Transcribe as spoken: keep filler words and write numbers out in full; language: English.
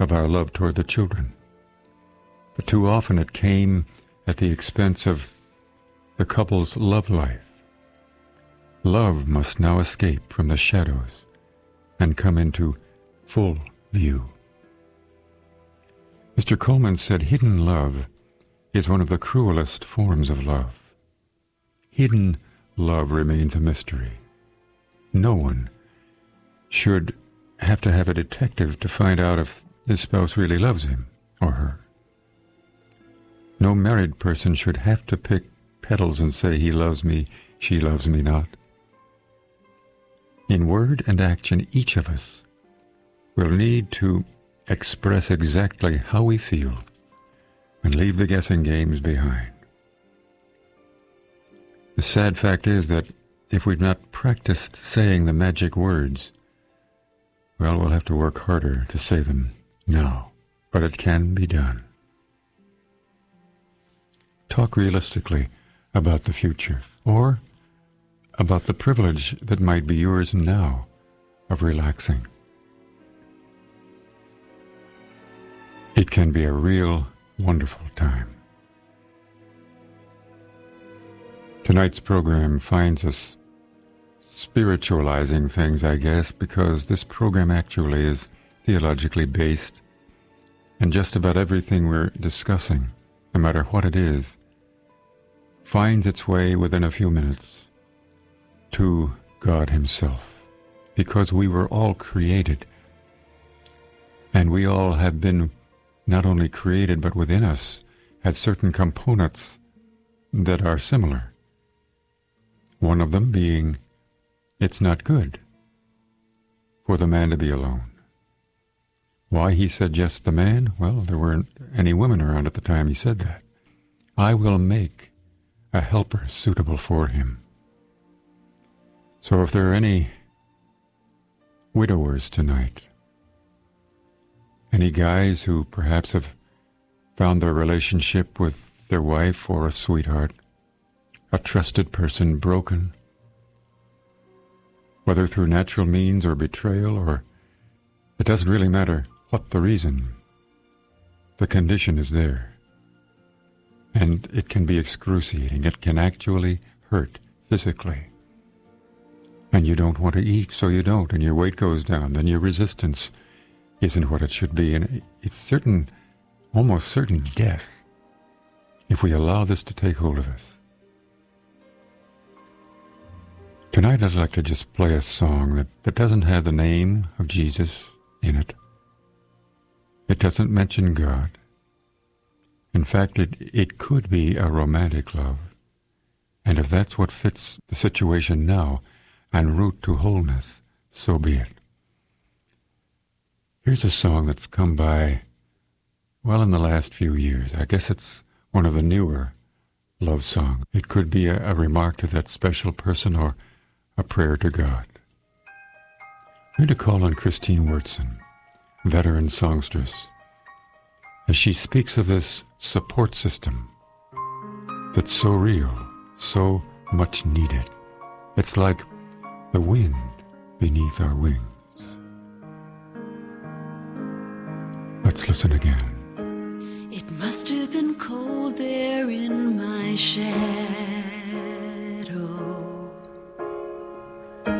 of our love toward the children. But too often it came at the expense of the couple's love life. Love must now escape from the shadows and come into full view. Mister Coleman said hidden love is one of the cruelest forms of love. Hidden love remains a mystery. No one should have to have a detective to find out if his spouse really loves him or her. No married person should have to pick petals and say, he loves me, she loves me not. In word and action, each of us will need to express exactly how we feel and leave the guessing games behind. The sad fact is that if we've not practiced saying the magic words, well, we'll have to work harder to say them now, but it can be done. Talk realistically about the future, or about the privilege that might be yours now of relaxing. It can be a real wonderful time. Tonight's program finds us spiritualizing things, I guess, because this program actually is theologically based, and just about everything we're discussing, no matter what it is, finds its way within a few minutes to God Himself, because we were all created, and we all have been not only created, but within us had certain components that are similar. One of them being, it's not good for the man to be alone. Why he said just the man? Well, there weren't any women around at the time he said that. I will make a helper suitable for him. So if there are any widowers tonight, any guys who perhaps have found their relationship with their wife or a sweetheart, a trusted person, broken, whether through natural means or betrayal, or it doesn't really matter what the reason, the condition is there. And it can be excruciating. It can actually hurt physically. And you don't want to eat, so you don't, and your weight goes down, then your resistance isn't what it should be, and it's certain, almost certain death if we allow this to take hold of us. Tonight I'd like to just play a song that, that doesn't have the name of Jesus in it. It doesn't mention God. In fact, it, it could be a romantic love. And if that's what fits the situation now and route to wholeness, so be it. Here's a song that's come by, well, in the last few years. I guess it's one of the newer love songs. It could be a, a remark to that special person or a prayer to God. I'm going to call on Christine Wurtson, veteran songstress, as she speaks of this support system that's so real, so much needed. It's like the wind beneath our wings. Let's listen again. It must have been cold there in my shed.